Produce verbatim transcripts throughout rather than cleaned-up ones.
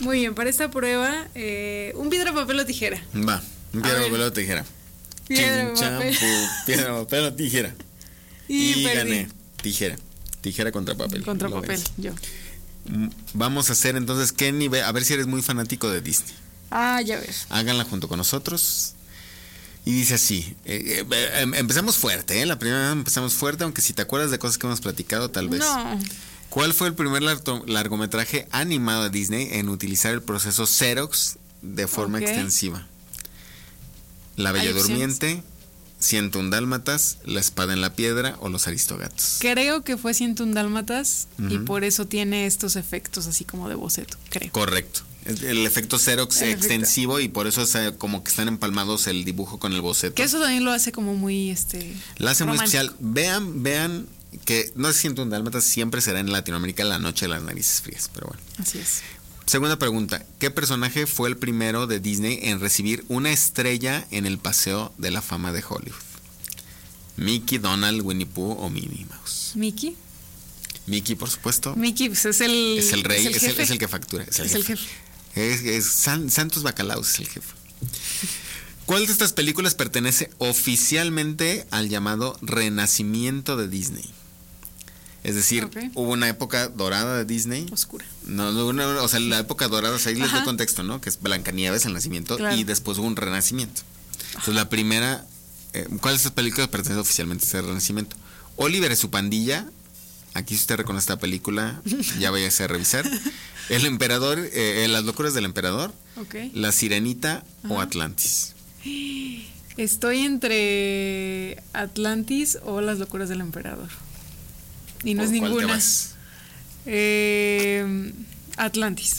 Muy bien, para esta prueba, eh, un piedra, papel o tijera. Va, un piedra, papel o tijera. Piedra, Chin, papel. champú, piedra, papel o tijera. Y, Y perdí. gané. Tijera. Tijera contra papel. Contra Lo papel, ves. yo. Vamos a hacer entonces, ¿qué nivel? A ver si eres muy fanático de Disney. Ah, ya ves. Háganla junto con nosotros. Y dice así, eh, eh, em- empezamos fuerte, ¿eh? La primera vez empezamos fuerte, aunque si te acuerdas de cosas que hemos platicado, tal vez. No. ¿Cuál fue el primer larto- largometraje animado de Disney en utilizar el proceso Xerox de forma Ok. extensiva? La Bella Hay opciones. Durmiente, ciento un Dálmatas, La Espada en la Piedra o Los Aristogatos. Creo que fue ciento un Dálmatas y Ujú. por eso tiene estos efectos así como de boceto, creo. Correcto. Es El efecto Xerox El efecto. extensivo y por eso es eh, como que están empalmados el dibujo con el boceto. Que eso también lo hace como muy, este... La hace muy romántico. especial. Vean, vean que no es ciento un Dálmatas, siempre será en Latinoamérica la noche de las narices frías, pero bueno. Así es. Segunda pregunta, ¿qué personaje fue el primero de Disney en recibir una estrella en el Paseo de la Fama de Hollywood? Mickey, Donald, Winnie Pooh o Minnie Mouse. ¿Mickey? Mickey, por supuesto. Mickey, pues es el... es el rey, es el, jefe. es el que factura. Es el Es jefe. el jefe. Es, es San- Santos Bacalaos es el jefe. ¿Cuál de estas películas pertenece oficialmente al llamado Renacimiento de Disney? Es decir, Ok. hubo una época dorada de Disney. Oscura. No, no, una- o sea, la época dorada, o sea, ahí les doy Ajá. contexto, ¿no? Que es Blancanieves, el nacimiento, Claro. y después hubo un renacimiento. Entonces, la primera, eh, ¿cuál de estas películas pertenece oficialmente a ese renacimiento? Oliver y su pandilla, aquí si usted reconoce esta película, ya váyase a revisar. El emperador, eh, Las locuras del emperador, Ok. La Sirenita o Ajá. Atlantis. Estoy entre Atlantis o Las locuras del emperador. Y no es ¿Por cuál te ninguna. vas? Eh, Atlantis.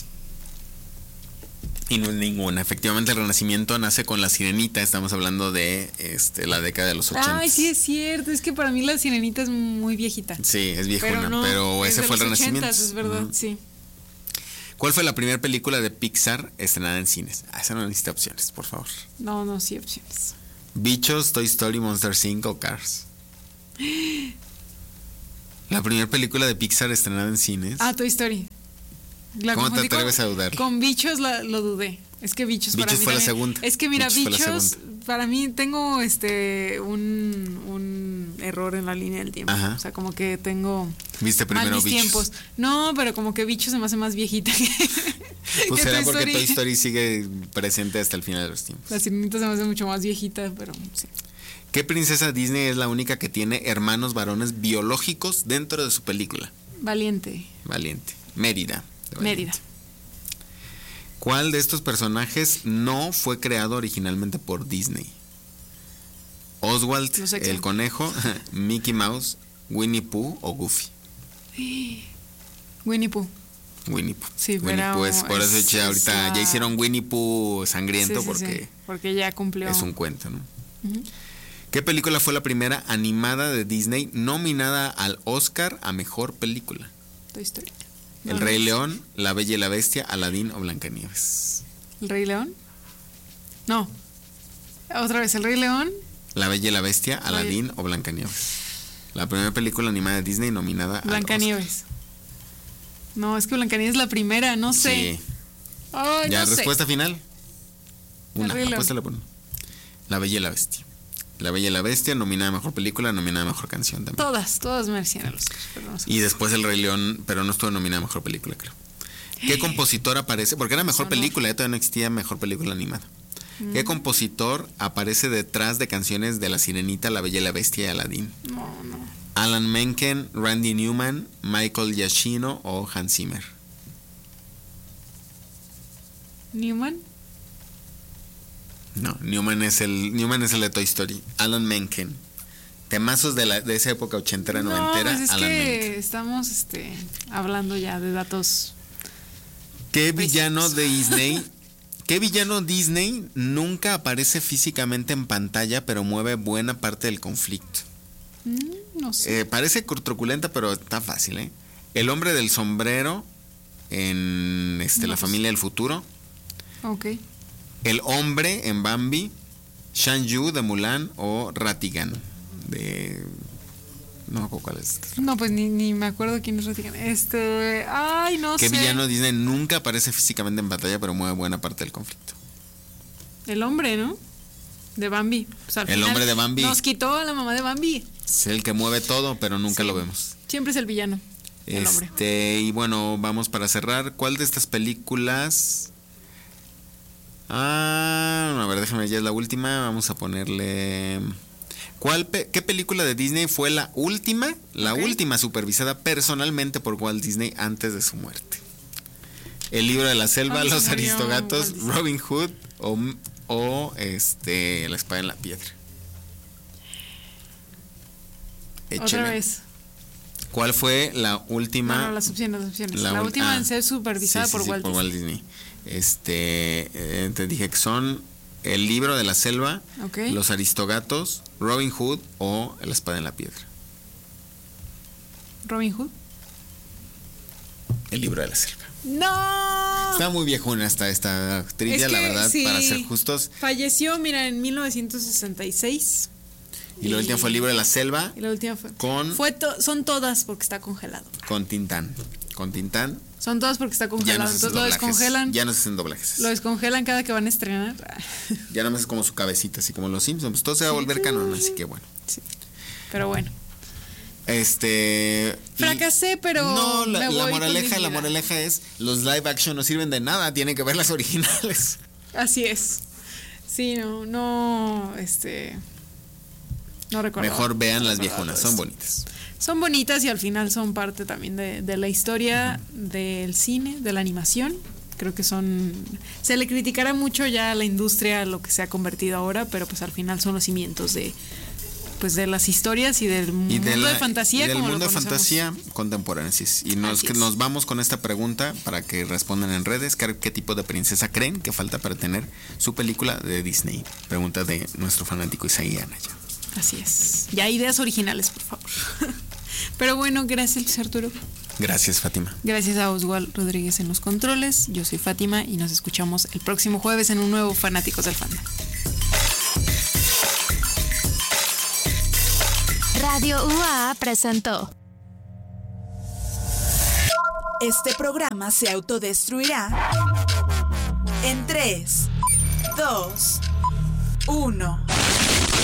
Y no es ninguna. Efectivamente, el renacimiento nace con La Sirenita. Estamos hablando de este, la década de los ochenta. Ay, sí es cierto. Es que para mí la sirenita es muy viejita. Sí, es viejuna, Pero pero, no, es ese de fue el los renacimiento. ochentas, es verdad, Ujú. sí. ¿Cuál fue la primera película de Pixar estrenada en cines? Ah, esa no necesita opciones, por favor. No, no, sí opciones. Bichos, Toy Story, Monster incorporated o Cars. La primera película de Pixar estrenada en cines. Ah, Toy Story. La ¿Cómo te confundí con- atreves a dudar? Con Bichos la- lo dudé. Es que Bichos, para Bichos mí fue la también- segunda. Es que mira, Bichos fue la Bichos, segunda. para mí tengo este un, un error en la línea del tiempo. Ajá. O sea, como que tengo ¿Viste mal primero mis Bichos? tiempos. No, pero como que Bichos se me hace más viejita que, Pues que será Toy porque Story. Toy Story sigue presente hasta el final de los tiempos. La sirenita se me hace mucho más viejita, pero sí. ¿Qué princesa Disney es la única que tiene hermanos varones biológicos dentro de su película? Valiente. Valiente. Mérida. de Valiente. Mérida. ¿Cuál de estos personajes no fue creado originalmente por Disney? Oswald, Los X-Men. el conejo, Mickey Mouse, Winnie Pooh o Goofy. Winnie Pooh. Winnie Pooh. Sí, Winnie pero Pooh es, por eso es- eché ahorita, es, ya ah, hicieron Winnie Pooh sangriento Sí, sí, sí, porque porque ya cumplió. es un cuento, ¿no? Ujú. ¿Qué película fue la primera animada de Disney nominada al Oscar a mejor película? Toy Story. El No, Rey no. León, La Bella y la Bestia, Aladín o Blancanieves. ¿El Rey León? No. Otra vez, ¿el Rey León? La Bella y la Bestia, Oye. Aladín o Blancanieves. La primera película animada de Disney nominada al Blancanieves. No, es que Blancanieves es la primera, no Oscar. sé. Sí. Ay, Ya, no sé. respuesta final. Una, Rey León. apuéstale por una. La Bella y la Bestia. La Bella y la Bestia, nominada a mejor película, nominada a mejor canción también. Todas, todas merecían el Oscar, pero no sé. Y después El Rey León, pero no estuvo nominada a mejor película, creo. ¿Qué compositor aparece? Porque era mejor Sonor. película, ya todavía no existía mejor película animada. ¿Qué compositor aparece detrás de canciones de La Sirenita, La Bella y la Bestia y Aladín? No, no. Alan Menken, Randy Newman, Michael Giacchino o Hans Zimmer. ¿Newman? No, Newman es el Newman es el de Toy Story. Alan Menken. Temazos de, la, de esa época ochentera, No, noventera. pues es Alan que Menken. estamos este, hablando ya de datos. ¿Qué Pues, villano de Disney? ¿Qué villano Disney nunca aparece físicamente en pantalla, pero mueve buena parte del conflicto? Mm, no sé. Eh, parece truculenta, pero está fácil, ¿eh? El hombre del sombrero en este, No, La pues. familia del futuro. Ok. El hombre en Bambi. Shan Yu de Mulan o Ratigan de No me acuerdo cuál es. No, pues ni, ni me acuerdo quién es Ratigan. Este. Ay, no ¿Qué sé. villano Disney nunca aparece físicamente en pantalla, pero mueve buena parte del conflicto? El hombre, ¿no? De Bambi. Pues al El final hombre de Bambi. Nos quitó a la mamá de Bambi. Es el que mueve todo, pero nunca Sí. lo vemos. Siempre es el villano. El hombre. Este, y bueno, vamos para cerrar. ¿Cuál de estas películas? Ah, a ver, déjame, ya es la última. Vamos a ponerle. ¿Cuál pe- ¿Qué película de Disney fue la última, la Ok. última supervisada personalmente por Walt Disney antes de su muerte? El libro de la selva, ¿Cuándo Los se murió Aristogatos, Walt Disney? Robin Hood o, o este, La espada en la piedra. Otra Échale. vez. ¿Cuál fue la última? No, no, las opciones, las opciones. La, ul- última ah, en ser supervisada sí, sí, por, sí, Walt por Disney. Walt Disney. Este, eh, te dije que son El libro de la selva, Ok. Los Aristogatos, Robin Hood o La espada en la piedra. Robin Hood. El libro de la selva. ¡No! Está muy viejuna esta, esta trivia, Es la que verdad, sí. para ser justos. Falleció, mira, en mil novecientos sesenta y seis. Y la última fue El libro de la selva Y la última fue. con, fue to- son todas porque está congelado. con Tintán. Con Tintán. Son todas porque está Ya congelado. no se hacen Entonces lo doblajes. descongelan. Ya no se hacen doblajes. Lo descongelan cada que van a estrenar. Ya no es como su cabecita, así como los Simpsons. Pues todo se va a volver canon, así que bueno. Sí. Pero bueno. Este. y- Fracasé, pero No, la, me la voy con moraleja, la dignidad. moraleja es: los live action no sirven de nada, tienen que ver las originales. Así es. Sí, no, no, este. No recuerdo. Mejor vean No las recordaba viejonas, todo son esto. bonitas. Son bonitas y al final son parte también de, de la historia del cine, de la animación. Creo que son. Se le criticará mucho ya a la industria lo que se ha convertido ahora, pero pues al final son los cimientos de. Pues de las historias y del Y mundo de de, la- fantasía. y del como mundo lo de conocemos. fantasía contemporánea. Sí, sí. Y nos, Así que es. nos vamos con esta pregunta para que respondan en redes. ¿Qué, qué tipo de princesa creen que falta para tener su película de Disney? Pregunta de nuestro fanático Isaí Anaya. Así es. Ya ideas originales, por favor. Pero bueno, gracias, Luis Arturo. Gracias, Fátima. Gracias a Oswald Rodríguez en los controles. Yo soy Fátima y nos escuchamos el próximo jueves en un nuevo Fanáticos del Fandom. Radio U A A presentó. Este programa se autodestruirá en tres, dos, uno.